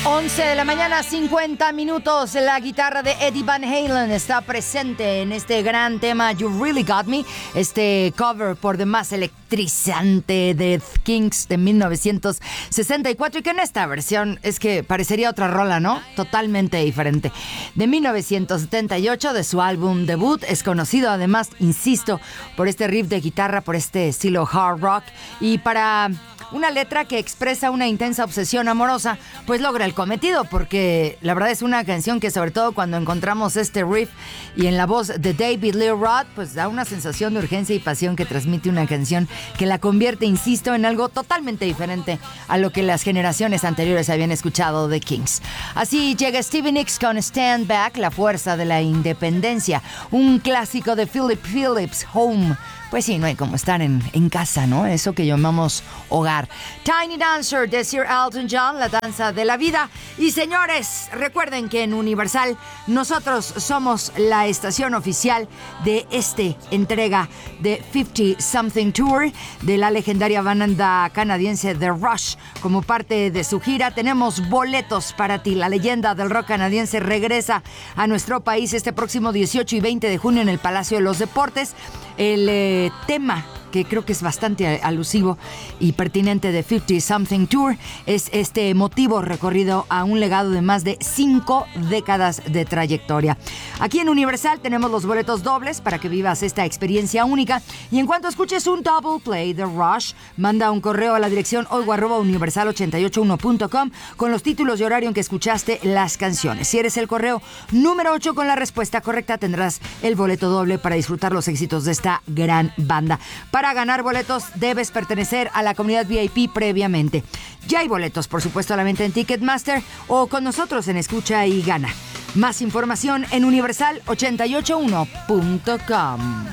11 de la mañana, 50 minutos. La guitarra de Eddie Van Halen está presente en este gran tema You Really Got Me, este cover por demás electrizante de Kings de 1964, y que en esta versión es que parecería otra rola, ¿no? Totalmente diferente. De 1978, de su álbum debut, es conocido además, insisto, por este riff de guitarra, por este estilo hard rock, y para una letra que expresa una intensa obsesión amorosa, pues logra el cometido, porque la verdad es una canción que, sobre todo cuando encontramos este riff y en la voz de David Lee Roth, pues da una sensación de urgencia y pasión que transmite una canción que la convierte, insisto, en algo totalmente diferente a lo que las generaciones anteriores habían escuchado de Kings. Así llega Stevie Nicks con Stand Back, la fuerza de la independencia, un clásico de Philip Phillips, Home. Pues sí, no hay como estar en casa, ¿no? Eso que llamamos hogar. Tiny Dancer de Sir Elton John, la danza de la vida. Y señores, recuerden que en Universal nosotros somos la estación oficial de entrega de 50 Something Tour de la legendaria banda canadiense The Rush. Como parte de su gira tenemos boletos para ti. La leyenda del rock canadiense regresa a nuestro país este próximo 18 y 20 de junio en el Palacio de los Deportes. El tema que creo que es bastante alusivo y pertinente de 50 Something Tour es este emotivo recorrido a un legado de más de 5 décadas de trayectoria. Aquí en Universal tenemos los boletos dobles para que vivas esta experiencia única, y en cuanto escuches un double play de Rush, manda un correo a la dirección oigo@universal881.com con los títulos y horario en que escuchaste las canciones. Si eres el correo número 8 con la respuesta correcta, tendrás el boleto doble para disfrutar los éxitos de esta gran banda. Para ganar boletos debes pertenecer a la comunidad VIP previamente. Ya hay boletos, por supuesto, a la venta en Ticketmaster o con nosotros en Escucha y Gana. Más información en universal881.com.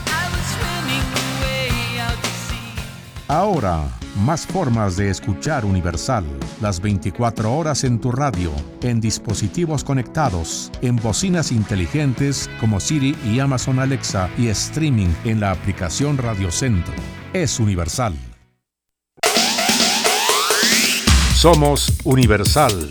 Ahora, más formas de escuchar Universal. Las 24 horas en tu radio, en dispositivos conectados, en bocinas inteligentes como Siri y Amazon Alexa, y streaming en la aplicación Radio Centro. Es Universal. Somos Universal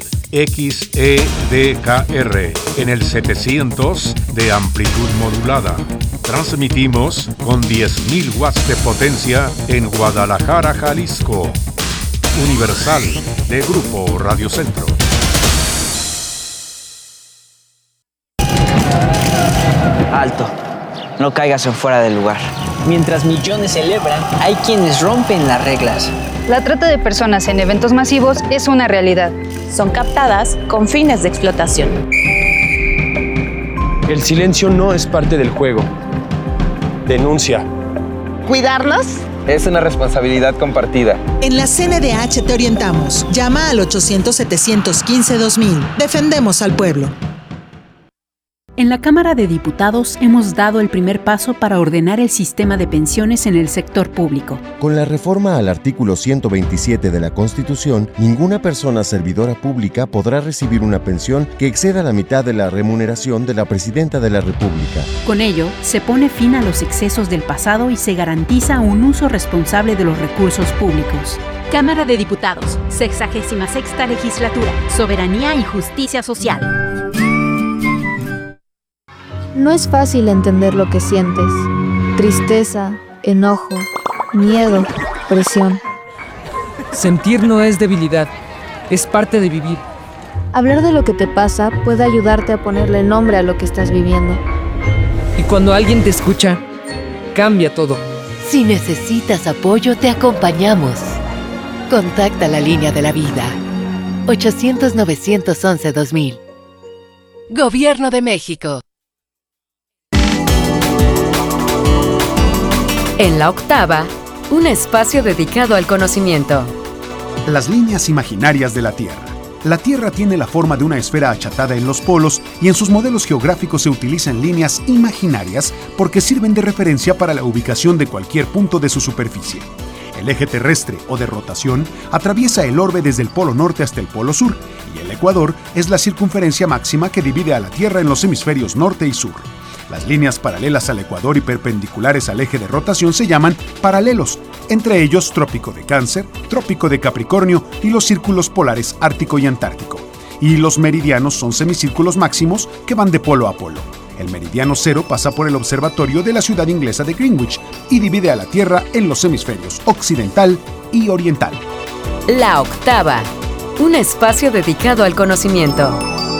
XEDKR en el 700 de amplitud modulada. Transmitimos con 10.000 watts de potencia en Guadalajara, Jalisco. Universal, de Grupo Radio Centro. Alto, no caigas en fuera del lugar. Mientras millones celebran, hay quienes rompen las reglas. La trata de personas en eventos masivos es una realidad. Son captadas con fines de explotación. El silencio no es parte del juego. Denuncia. ¿Cuidarnos? Es una responsabilidad compartida. En la CNDH te orientamos. Llama al 800-715-2000. Defendemos al pueblo. En la Cámara de Diputados hemos dado el primer paso para ordenar el sistema de pensiones en el sector público. Con la reforma al artículo 127 de la Constitución, ninguna persona servidora pública podrá recibir una pensión que exceda la mitad de la remuneración de la Presidenta de la República. Con ello, se pone fin a los excesos del pasado y se garantiza un uso responsable de los recursos públicos. Cámara de Diputados, 66ª Legislatura, Soberanía y Justicia Social. No es fácil entender lo que sientes. Tristeza, enojo, miedo, presión. Sentir no es debilidad, es parte de vivir. Hablar de lo que te pasa puede ayudarte a ponerle nombre a lo que estás viviendo. Y cuando alguien te escucha, cambia todo. Si necesitas apoyo, te acompañamos. Contacta la línea de la vida. 800-911-2000. Gobierno de México. En la octava, un espacio dedicado al conocimiento. Las líneas imaginarias de la Tierra. La Tierra tiene la forma de una esfera achatada en los polos y en sus modelos geográficos se utilizan líneas imaginarias porque sirven de referencia para la ubicación de cualquier punto de su superficie. El eje terrestre o de rotación atraviesa el orbe desde el polo norte hasta el polo sur y el ecuador es la circunferencia máxima que divide a la Tierra en los hemisferios norte y sur. Las líneas paralelas al ecuador y perpendiculares al eje de rotación se llaman paralelos, entre ellos Trópico de Cáncer, Trópico de Capricornio y los círculos polares Ártico y Antártico. y los meridianos son semicírculos máximos que van de polo a polo. El meridiano cero pasa por el observatorio de la ciudad inglesa de Greenwich y divide a la Tierra en los hemisferios occidental y oriental. La octava, un espacio dedicado al conocimiento.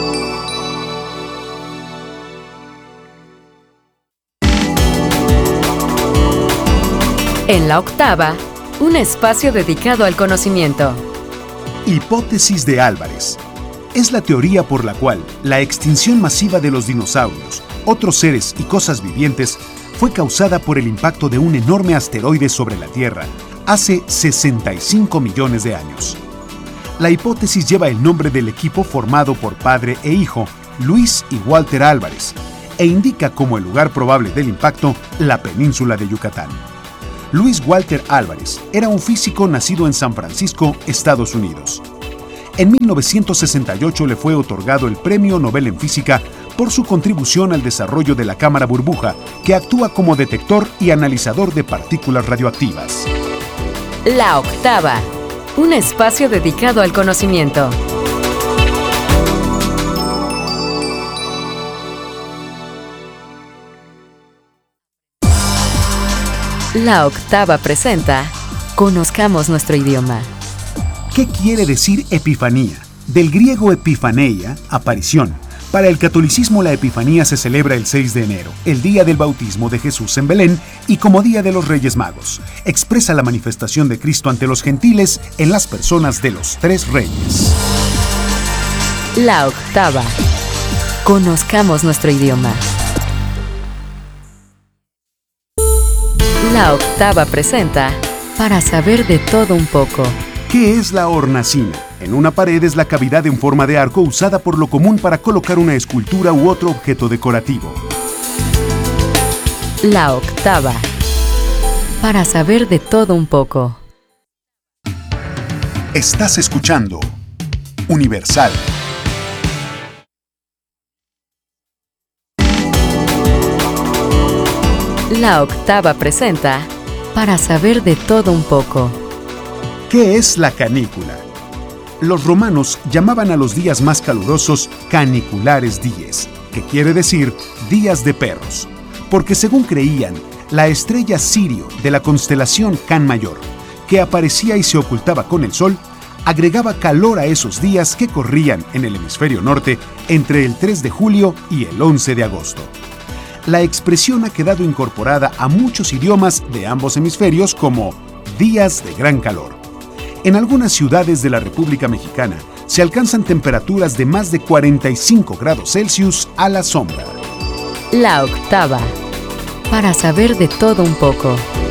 En la octava, un espacio dedicado al conocimiento. Hipótesis de Álvarez. Es la teoría por la cual la extinción masiva de los dinosaurios, otros seres y cosas vivientes fue causada por el impacto de un enorme asteroide sobre la Tierra hace 65 millones de años. La hipótesis lleva el nombre del equipo formado por padre e hijo, Luis y Walter Álvarez, e indica como el lugar probable del impacto la península de Yucatán. Luis Walter Álvarez era un físico nacido en San Francisco, Estados Unidos. En 1968 le fue otorgado el Premio Nobel en Física por su contribución al desarrollo de la cámara burbuja, que actúa como detector y analizador de partículas radioactivas. La octava, un espacio dedicado al conocimiento. La octava presenta Conozcamos nuestro idioma. ¿Qué quiere decir Epifanía? Del griego epifaneia, aparición. Para el catolicismo la Epifanía se celebra el 6 de enero, el día del bautismo de Jesús en Belén y como día de los Reyes Magos. Expresa la manifestación de Cristo ante los gentiles en las personas de los tres reyes. La octava. Conozcamos nuestro idioma. La octava presenta Para saber de todo un poco. ¿Qué es la hornacina? En una pared es la cavidad en forma de arco usada por lo común para colocar una escultura u otro objeto decorativo. La octava. Para saber de todo un poco. Estás escuchando Universal. La octava presenta Para saber de todo un poco. ¿Qué es la canícula? Los romanos llamaban a los días más calurosos caniculares dies, que quiere decir días de perros, porque según creían, la estrella Sirio de la constelación Can Mayor, que aparecía y se ocultaba con el sol, agregaba calor a esos días que corrían en el hemisferio norte entre el 3 de julio y el 11 de agosto. La expresión ha quedado incorporada a muchos idiomas de ambos hemisferios como días de gran calor. En algunas ciudades de la República Mexicana se alcanzan temperaturas de más de 45 grados Celsius a la sombra. La octava. Para saber de todo un poco.